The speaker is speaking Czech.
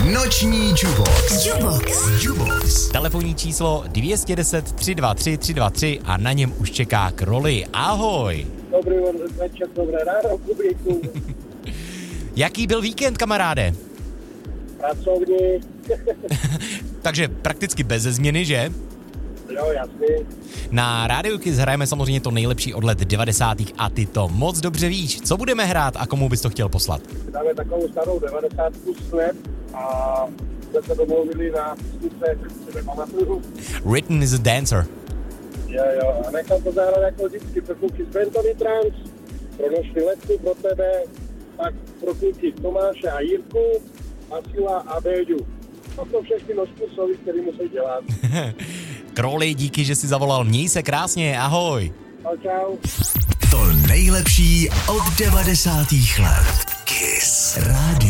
Noční Jubox. Telefonní číslo 210 323 323 a na něm už čeká Kroli. Ahoj. Dobrý večer, dobré ráno, publiku. Jaký byl víkend, kamaráde? Pracovní. Takže prakticky beze změny, že? Jo, jasný. Na Rádiu Kiss hrajeme samozřejmě to nejlepší od let 90. a ty to moc dobře víš. Co budeme hrát a komu bys to chtěl poslat? Dáme takovou starou 90 Snap a jsme se domluvili na písnice, si nepamatuju. Written is a Dancer. Jo, a nechám to zahrát jako vždycky pro kluky z Bentový Trans, pro noční letku, pro tebe, pak pro kluky Tomáše a Jirku, Asila a Béďu. To jsou všechny způsoby, který musí dělat. Kroli, díky, že jsi zavolal. Měj se krásně, ahoj. Čau. To nejlepší od 90. let. Kiss Radio.